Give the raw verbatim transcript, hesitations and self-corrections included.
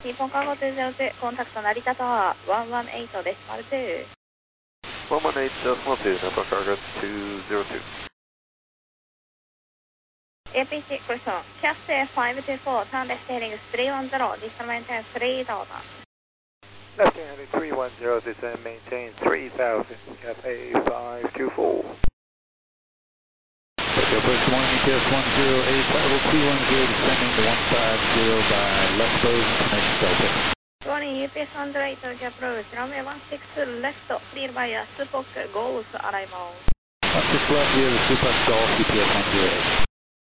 日本カーゴにゼロに、コンタクト成田タワーいちいちはちデシマルに。 いちいちデシマルに、Napa Cargo two zero two。 エーピーシー クリストン、キャスティごにによん、ターンレフトヘリングさんいちゼロ、ディスタルメンテンさんぜろゼロ。 Left heading three one zero, descend maintain three thousand, Cathay five two four. Tokyo Approach one, E T S one zero eight, level two one zero, descending to one five zero by left pose, information Delta. Warning, U P S one zero eight, Tokyo Approach, runway one six left, clear by uh, Supok Golf arrival. one six left, we have a Supok Golf, U P S one zero eight.